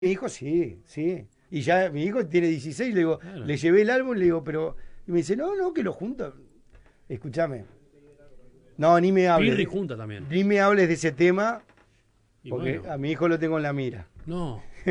Mi hijo sí, sí. Y ya mi hijo tiene 16, le digo, Claro. le llevé el álbum, le digo, pero. Y me dice, no, no, que lo junta. Escúchame. No, ni me Pirri hables. junta también. Ni me hables de ese tema, Y porque bueno, a mi hijo lo tengo en la mira. no.